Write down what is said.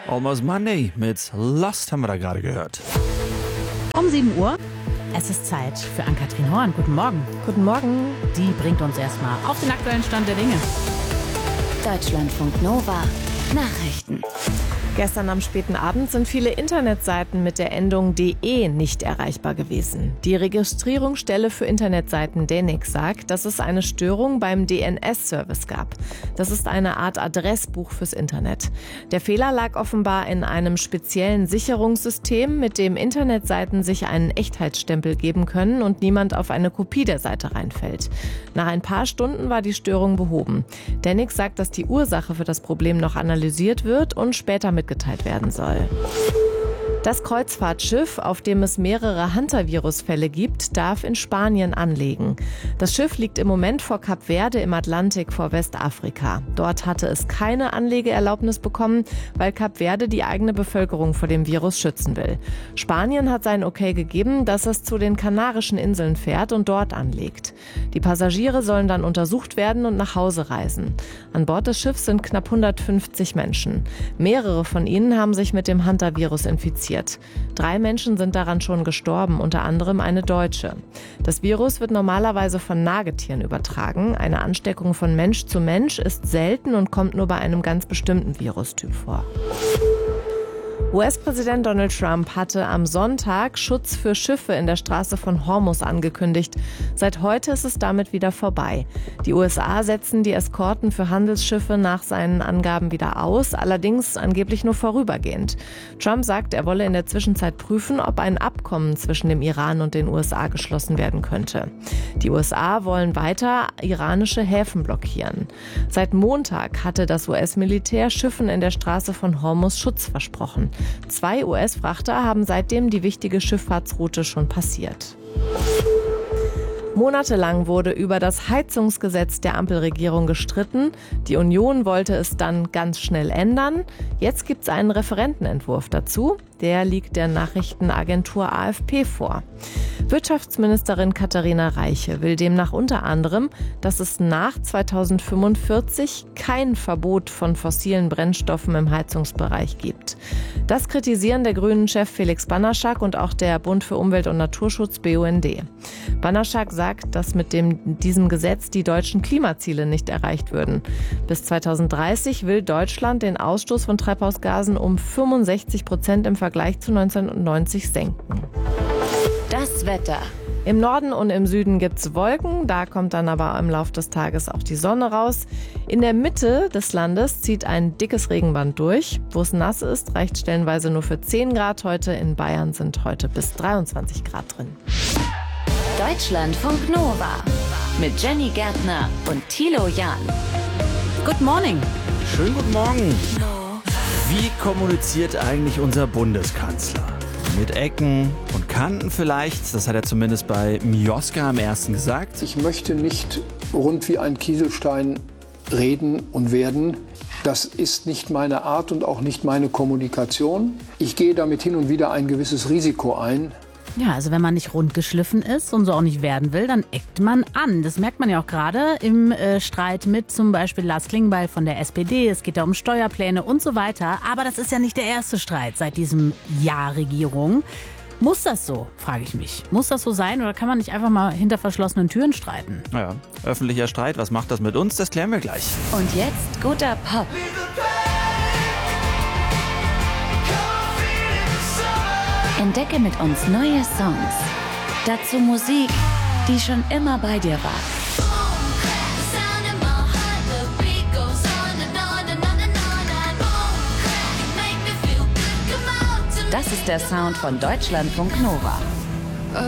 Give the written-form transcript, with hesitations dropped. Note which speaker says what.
Speaker 1: Almost Monday mit Lost haben wir da gerade gehört.
Speaker 2: Um 7 Uhr. Es ist Zeit für Ann-Kathrin Horn. Guten Morgen.
Speaker 3: Guten Morgen.
Speaker 2: Die bringt uns erstmal auf den aktuellen Stand der Dinge.
Speaker 4: Deutschlandfunk Nova. Nachrichten.
Speaker 3: Gestern am späten Abend sind viele Internetseiten mit der Endung .de nicht erreichbar gewesen. Die Registrierungsstelle für Internetseiten DENIC sagt, dass es eine Störung beim DNS-Service gab. Das ist eine Art Adressbuch fürs Internet. Der Fehler lag offenbar in einem speziellen Sicherungssystem, mit dem Internetseiten sich einen Echtheitsstempel geben können und niemand auf eine Kopie der Seite reinfällt. Nach ein paar Stunden war die Störung behoben. DENIC sagt, dass die Ursache für das Problem noch analysiert wird und später mitgeteilt werden soll. Das Kreuzfahrtschiff, auf dem es mehrere Hantavirus-Fälle gibt, darf in Spanien anlegen. Das Schiff liegt im Moment vor Kap Verde im Atlantik vor Westafrika. Dort hatte es keine Anlegeerlaubnis bekommen, weil Kap Verde die eigene Bevölkerung vor dem Virus schützen will. Spanien hat sein Okay gegeben, dass es zu den Kanarischen Inseln fährt und dort anlegt. Die Passagiere sollen dann untersucht werden und nach Hause reisen. An Bord des Schiffs sind knapp 150 Menschen. Mehrere von ihnen haben sich mit dem Hantavirus infiziert. 3 Menschen sind daran schon gestorben, unter anderem eine Deutsche. Das Virus wird normalerweise von Nagetieren übertragen. Eine Ansteckung von Mensch zu Mensch ist selten und kommt nur bei einem ganz bestimmten Virustyp vor. US-Präsident Donald Trump hatte am Sonntag Schutz für Schiffe in der Straße von Hormuz angekündigt. Seit heute ist es damit wieder vorbei. Die USA setzen die Eskorten für Handelsschiffe nach seinen Angaben wieder aus, allerdings angeblich nur vorübergehend. Trump sagt, er wolle in der Zwischenzeit prüfen, ob ein Abkommen zwischen dem Iran und den USA geschlossen werden könnte. Die USA wollen weiter iranische Häfen blockieren. Seit Montag hatte das US-Militär Schiffen in der Straße von Hormuz Schutz versprochen. 2 US-Frachter haben seitdem die wichtige Schifffahrtsroute schon passiert. Monatelang wurde über das Heizungsgesetz der Ampelregierung gestritten. Die Union wollte es dann ganz schnell ändern. Jetzt gibt es einen Referentenentwurf dazu. Der liegt der Nachrichtenagentur AFP vor. Wirtschaftsministerin Katharina Reiche will demnach unter anderem, dass es nach 2045 kein Verbot von fossilen Brennstoffen im Heizungsbereich gibt. Das kritisieren der Grünen-Chef Felix Banaschak und auch der Bund für Umwelt und Naturschutz BUND. Banaschak sagt, dass mit diesem Gesetz die deutschen Klimaziele nicht erreicht würden. Bis 2030 will Deutschland den Ausstoß von Treibhausgasen um 65% im Vergleich zu 1990 senken.
Speaker 4: Das Wetter.
Speaker 3: Im Norden und im Süden gibt es Wolken, da kommt dann aber im Laufe des Tages auch die Sonne raus. In der Mitte des Landes zieht ein dickes Regenband durch. Wo es nass ist, reicht stellenweise nur für 10 Grad heute. In Bayern sind heute bis 23 Grad drin.
Speaker 4: Deutschlandfunk Nova. Mit Jenny Gärtner und Thilo Jahn.
Speaker 2: Good morning.
Speaker 1: Schönen guten Morgen. Wie kommuniziert eigentlich unser Bundeskanzler? Mit Ecken und Kanten vielleicht, das hat er zumindest bei Mioska am 1. gesagt.
Speaker 5: Ich möchte nicht rund wie ein Kieselstein reden und werden. Das ist nicht meine Art und auch nicht meine Kommunikation. Ich gehe damit hin und wieder ein gewisses Risiko ein.
Speaker 2: Ja, also wenn man nicht rund geschliffen ist und so auch nicht werden will, dann eckt man an. Das merkt man ja auch gerade im Streit mit zum Beispiel Lars Klingbeil von der SPD. Es geht da um Steuerpläne und so weiter. Aber das ist ja nicht der erste Streit seit diesem Jahr Regierung. Muss das so, frage ich mich. Muss das so sein oder kann man nicht einfach mal hinter verschlossenen Türen streiten?
Speaker 1: Naja, öffentlicher Streit, was macht das mit uns? Das klären wir gleich.
Speaker 4: Und jetzt guter Pop. Entdecke mit uns neue Songs. Dazu Musik, die schon immer bei dir war. Das ist der Sound von Deutschlandfunk Nova.